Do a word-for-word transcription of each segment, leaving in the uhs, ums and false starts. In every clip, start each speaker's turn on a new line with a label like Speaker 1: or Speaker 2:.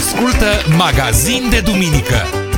Speaker 1: Ascultă Magazin de Duminică.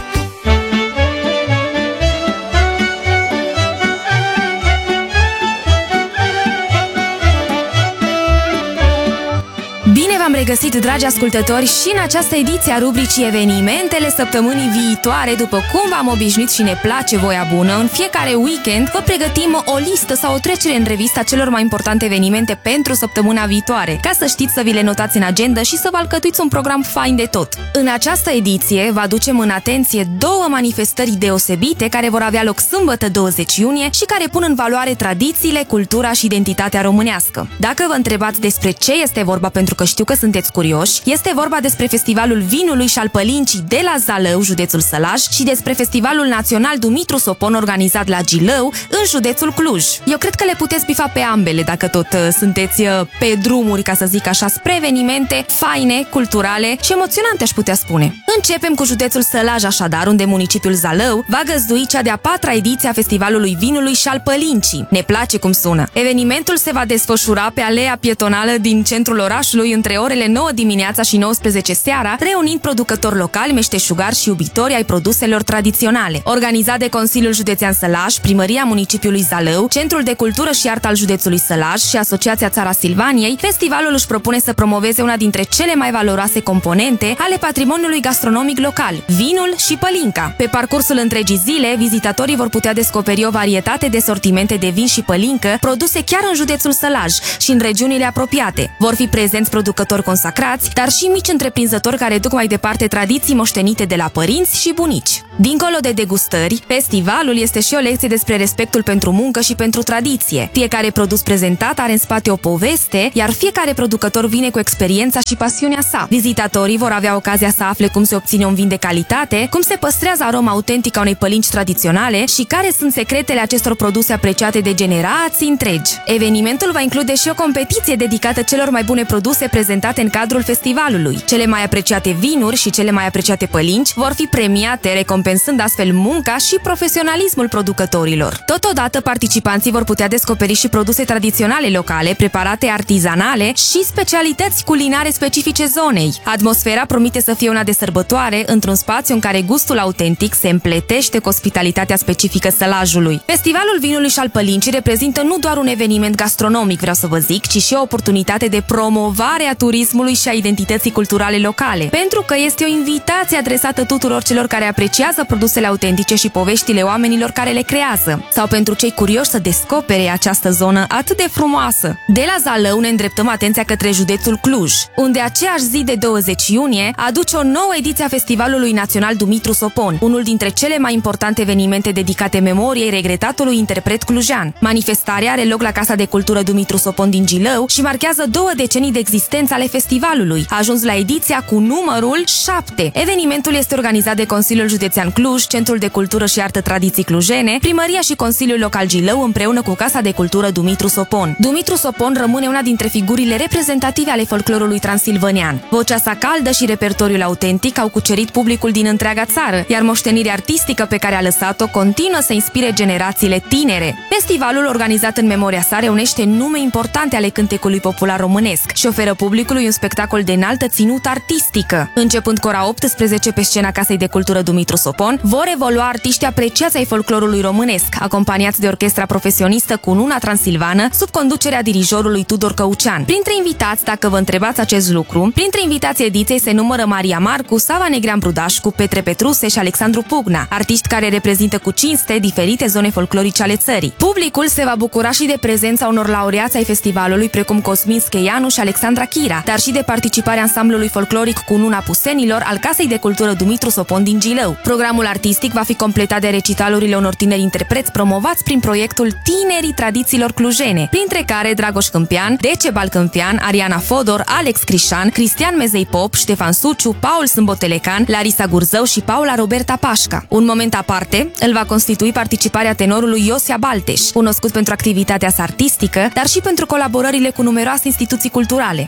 Speaker 2: Bine v-am regăsit, dragi ascultători, și în această ediție a rubricii Evenimentele săptămânii viitoare. După cum v-am obișnuit și ne place voia bună, în fiecare weekend vă pregătim o listă sau o trecere în revista celor mai importante evenimente pentru săptămâna viitoare, ca să știți să vi le notați în agenda și să vă alcătuiți un program fain de tot. În această ediție vă aducem în atenție două manifestări deosebite care vor avea loc sâmbătă douăzeci iunie și care pun în valoare tradițiile, cultura și identitatea românească. Dacă vă întrebați despre ce este vorba, pentru că știu că sunteți curioși, este vorba despre Festivalul Vinului și al Pălincii de la Zalău, județul Sălaj, și despre Festivalul Național Dumitru Sopon, organizat la Gilău, în județul Cluj. Eu cred că le puteți bifa pe ambele dacă tot uh, sunteți uh, pe drumuri, ca să zic așa, spre evenimente faine, culturale și emoționante, aș putea spune. Începem cu județul Sălaj, așadar, unde municipiul Zalău va găzdui cea de-a patra ediție a Festivalului Vinului și al Pălincii. Ne place cum sună. Evenimentul se va desfășura pe alea pietonală din centrul orașului între orele nouă dimineața și nouăsprezece seara, reunind producători locali, meșteșugari și iubitori ai produselor tradiționale. Organizat de Consiliul Județean Sălaj, Primăria Municipiului Zalău, Centrul de Cultură și Artă al județului Sălaj și Asociația Țara Silvaniei, festivalul își propune să promoveze una dintre cele mai valoroase componente ale patrimoniului gastronomic local, vinul și pălinca. Pe parcursul întregii zile, vizitatorii vor putea descoperi o varietate de sortimente de vin și pălincă produse chiar în județul Sălaj și în regiunile apropiate. Vor fi prezenți producători consacrați, dar și mici întreprinzători care duc mai departe tradiții moștenite de la părinți și bunici. Dincolo de degustări, festivalul este și o lecție despre respectul pentru muncă și pentru tradiție. Fiecare produs prezentat are în spate o poveste, iar fiecare producător vine cu experiența și pasiunea sa. Vizitatorii vor avea ocazia să afle cum se obține un vin de calitate, cum se păstrează aroma autentică a unei pălinci tradiționale și care sunt secretele acestor produse apreciate de generații întregi. Evenimentul va include și o competiție dedicată celor mai bune produse prezentate în cadrul festivalului. Cele mai apreciate vinuri și cele mai apreciate pălinci vor fi premiate, recompensând astfel munca și profesionalismul producătorilor. Totodată, participanții vor putea descoperi și produse tradiționale locale, preparate artizanale și specialități culinare specifice zonei. Atmosfera promite să fie una de sărbătoare, într-un spațiu în care gustul autentic se împletește cu ospitalitatea specifică Sălajului. Festivalul Vinului și al Pălincii reprezintă nu doar un eveniment gastronomic, vreau să vă zic, ci și o oportunitate de promovare a turismului și a identității culturale locale, pentru că este o invitație adresată tuturor celor care apreciază produsele autentice și poveștile oamenilor care le creează, sau pentru cei curioși să descopere această zonă atât de frumoasă. De la Zalău ne îndreptăm atenția către județul Cluj, unde aceeași zi de douăzeci iunie aduce o nouă ediție a Festivalului Național Dumitru Sopon, unul dintre cele mai importante evenimente dedicate memoriei regretatului interpret clujean. Manifestarea are loc la Casa de Cultură Dumitru Sopon din Gilău și marchează două decenii de existență ale festivalului. A ajuns la ediția cu numărul șapte. Evenimentul este organizat de Consiliul Județean Cluj, Centrul de Cultură și Artă Tradiții Clujene, Primăria și Consiliul Local Gilău împreună cu Casa de Cultură Dumitru Sopon. Dumitru Sopon rămâne una dintre figurile reprezentative ale folclorului transilvănean. Vocea sa caldă și repertoriul autentic au cucerit publicul din întreaga țară, iar moștenirea artistică pe care a lăsat-o continuă să inspire generațiile tinere. Festivalul, organizat în memoria sa, reunește nume importante ale cântecului popular românesc și oferă publicului un spectacol de înaltă ținută artistică. Începând cu ora optsprezece pe scena Casei de Cultură Dumitru Sopon, vor evolua artiști apreciați ai folclorului românesc, acompaniați de orchestra profesionistă Cununa Transilvană, sub conducerea dirijorului Tudor Căucean. Printre invitați, dacă vă întrebați acest lucru, printre invitații ediției se numără Maria Marcu, Sava Negrean Brudașcu, Petre Petruse și Alexandru Pugna, artiști care reprezintă cu cinste diferite zone folclorice ale țării. Publicul se va bucura și de prezența unor laureați ai festivalului, precum Cosmin Scheianu și Alexandra Chira, dar și de participarea ansamblului folcloric Cununa Pusenilor al Casei de Cultură Dumitru Sopon din Gilău. Programul artistic va fi completat de recitalurile unor tineri interpreți promovați prin proiectul Tinerii Tradițiilor Clujene, printre care Dragoș Câmpian, Decebal Câmpian, Ariana Fodor, Alex Crișan, Cristian Mezei Pop, Ștefan Suciu, Paul Sâmbotelecan, Larisa Gurzău și Paula Roberta Pașca. Un moment aparte îl va constitui participarea tenorului Iosia Balteș, cunoscut pentru activitatea sa artistică, dar și pentru colaborările cu numeroase instituții culturale. Înainte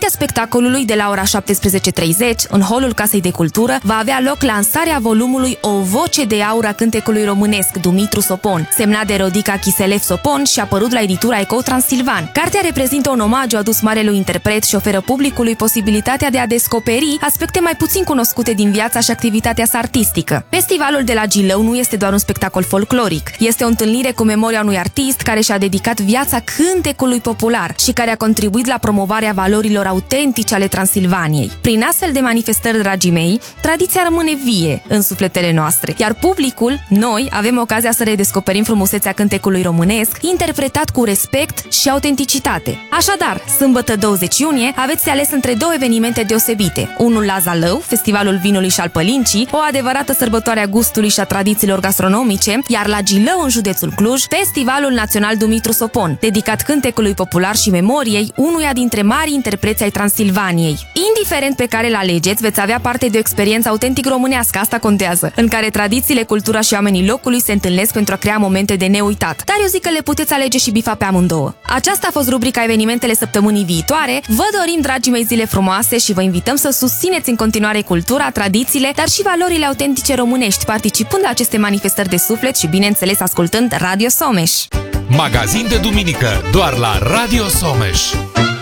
Speaker 2: Înaintea spectacolului, de la ora șaptesprezece și treizeci, în holul Casei de Cultură, va avea loc lansarea volumului O voce de aur a cântecului românesc, Dumitru Sopon, semnat de Rodica Chiselev Sopon și apărut la editura Ecou Transilvan. Cartea reprezintă un omagiu adus marelui interpret și oferă publicului posibilitatea de a descoperi aspecte mai puțin cunoscute din viața și activitatea sa artistică. Festivalul de la Gilău nu este doar un spectacol folcloric, este o întâlnire cu memoria unui artist care și-a dedicat viața cântecului popular și care a contribuit la promovarea valorilor autentice ale Transilvaniei. Prin astfel de manifestări, dragii mei, tradiția rămâne vie în sufletele noastre, iar publicul, noi, avem ocazia să redescoperim frumusețea cântecului românesc, interpretat cu respect și autenticitate. Așadar, sâmbătă douăzeci iunie, aveți ales între două evenimente deosebite. Unul la Zalău, Festivalul Vinului și al Pălincii, o adevărată sărbătoare a gustului și a tradițiilor gastronomice, iar la Gilău, în județul Cluj, Festivalul Național Dumitru Sopon, dedicat cântecului popular și memoriei unuia dintre mari interpreți ai Transilvaniei. Indiferent pe care îl alegeți, veți avea parte de o experiență autentic românească, asta contează, în care tradițiile, cultura și oamenii locului se întâlnesc pentru a crea momente de neuitat. Dar eu zic că le puteți alege și bifa pe amândouă. Aceasta a fost rubrica Evenimentele săptămânii viitoare. Vă dorim, dragii mei, zile frumoase și vă invităm să susțineți în continuare cultura, tradițiile, dar și valorile autentice românești, participând la aceste manifestări de suflet și, bineînțeles, ascultând Radio Someș.
Speaker 1: Magazin de duminică, doar la Radio Someș.